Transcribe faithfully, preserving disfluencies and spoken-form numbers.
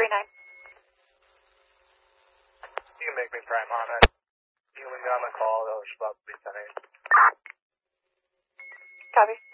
three nine. You can make me prime on it. You can leave me on the call, though, it's about to be ten eight. Copy.